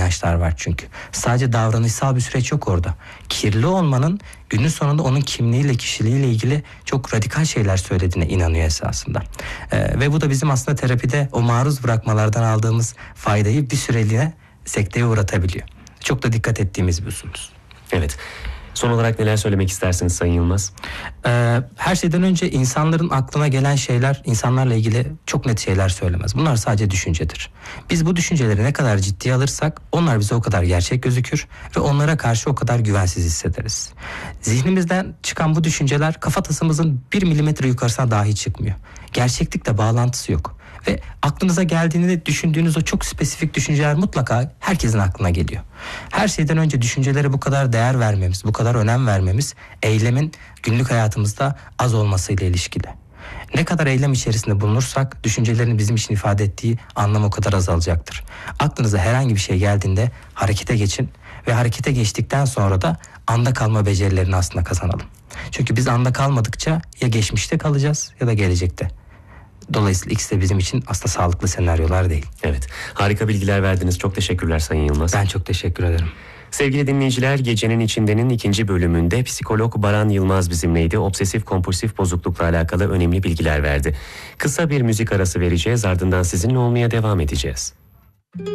inançlar var çünkü. Sadece davranışsal bir süreç yok orada. Kirli olmanın günün sonunda onun kimliğiyle, kişiliğiyle ilgili çok radikal şeyler söylediğine inanıyor esasında. Ve bu da bizim aslında terapide o maruz bırakmalardan aldığımız faydayı bir süreliğine sekteye uğratabiliyor. Çok da dikkat ettiğimiz bir husus. Evet. Son olarak neler söylemek istersiniz Sayın Yılmaz? Her şeyden önce insanların aklına gelen şeyler insanlarla ilgili çok net şeyler söylemez. Bunlar sadece düşüncedir. Biz bu düşünceleri ne kadar ciddiye alırsak onlar bize o kadar gerçek gözükür ve onlara karşı o kadar güvensiz hissederiz. Zihnimizden çıkan bu düşünceler kafatasımızın 1 milimetre yukarısına dahi çıkmıyor. Gerçeklikle bağlantısı yok. Ve aklınıza geldiğinde düşündüğünüz o çok spesifik düşünceler mutlaka herkesin aklına geliyor. Her şeyden önce düşüncelere bu kadar değer vermemiz, bu kadar önem vermemiz eylemin günlük hayatımızda az olmasıyla ilişkili. Ne kadar eylem içerisinde bulunursak düşüncelerin bizim için ifade ettiği anlam o kadar azalacaktır. Aklınıza herhangi bir şey geldiğinde harekete geçin ve harekete geçtikten sonra da anda kalma becerilerini aslında kazanalım. Çünkü biz anda kalmadıkça ya geçmişte kalacağız ya da gelecekte. Dolayısıyla ikisi de bizim için aslında sağlıklı senaryolar değil. Evet, harika bilgiler verdiniz. Çok teşekkürler Sayın Yılmaz. Ben çok teşekkür ederim. Sevgili dinleyiciler, Gecenin İçinde'nin 2. bölümünde psikolog Baran Yılmaz bizimleydi. Obsesif kompulsif bozuklukla alakalı önemli bilgiler verdi. Kısa bir müzik arası vereceğiz, ardından sizinle olmaya devam edeceğiz.